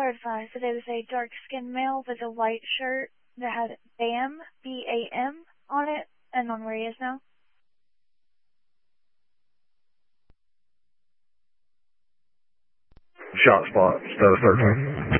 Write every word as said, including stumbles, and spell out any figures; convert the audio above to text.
advised that it was a dark-skinned male with a white shirt that had BAM, B A M, on it, and on where he is now. Shot spot, Stowe thirteen.